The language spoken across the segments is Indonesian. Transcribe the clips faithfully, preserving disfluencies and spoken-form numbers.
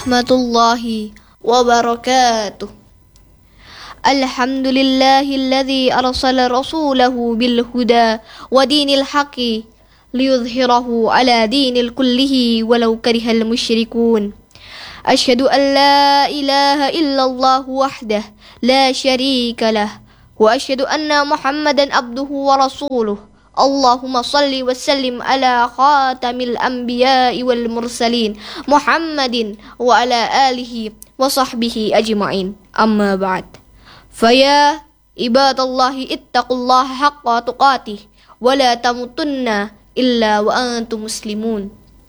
warahmatullahi wabarakatuh. Alhamdulillahilladzi arsala rasulahu bil huda wa dinil haqqi liyudhhirahu ala dinil kullihi walau karihal musyrikun. Asyhadu an la ilaha illallah wahdah la syarika lah wa asyhadu anna Muhammadan abduhu wa rasuluh. Allahumma salli wa sallim ala khatamil anbiya'i wal mursalin Muhammadin wa ala alihi wa sahbihi ajma'in. Amma ba'd. Faya ibadallahi ittaqullaha haqqa tuqatih wa la tamutunna illa wa antum muslimun.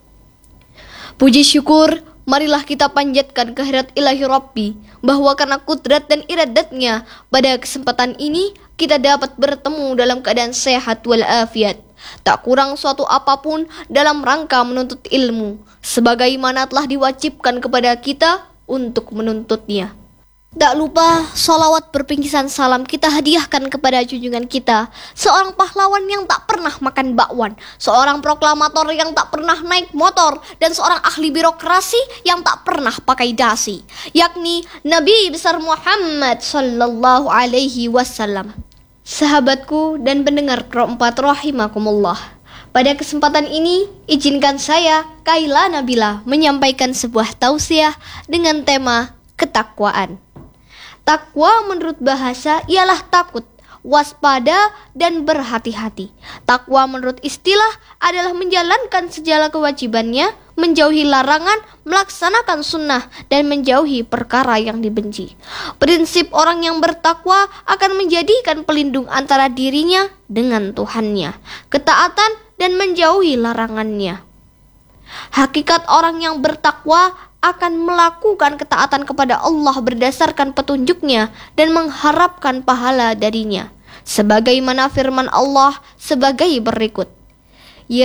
Puji syukur marilah kita panjatkan kehadirat ilahi Rabbi, bahwa karena kudrat dan iradatnya pada kesempatan ini kita dapat bertemu dalam keadaan sehat walafiat, tak kurang suatu apapun dalam rangka menuntut ilmu, sebagaimana telah diwajibkan kepada kita untuk menuntutnya. Tak lupa salawat berpinggisan salam kita hadiahkan kepada junjungan kita, seorang pahlawan yang tak pernah makan bakwan, seorang proklamator yang tak pernah naik motor, dan seorang ahli birokrasi yang tak pernah pakai dasi, yakni Nabi besar Muhammad sallallahu alaihi wasallam. Sahabatku dan pendengar keempat rahimakumullah, pada kesempatan ini izinkan saya, Kaila Nabila, menyampaikan sebuah tausiah dengan tema ketakwaan. Takwa menurut bahasa ialah takut, waspada, dan berhati-hati. Takwa menurut istilah adalah menjalankan segala kewajibannya, menjauhi larangan, melaksanakan sunnah, dan menjauhi perkara yang dibenci. Prinsip orang yang bertakwa akan menjadikan pelindung antara dirinya dengan Tuhannya, ketaatan dan menjauhi larangannya. Hakikat orang yang bertakwa akan melakukan ketaatan kepada Allah berdasarkan petunjuknya dan mengharapkan pahala darinya, sebagaimana firman Allah sebagai berikut.